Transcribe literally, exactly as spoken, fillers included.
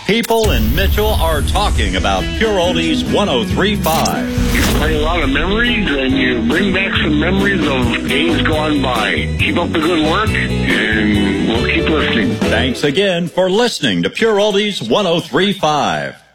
People in Mitchell are talking about Pure Oldies one oh three point five. You play a lot of memories, and you bring back some memories of days gone by. Keep up the good work, and we'll keep listening. Thanks again for listening to Pure Oldies one oh three point five.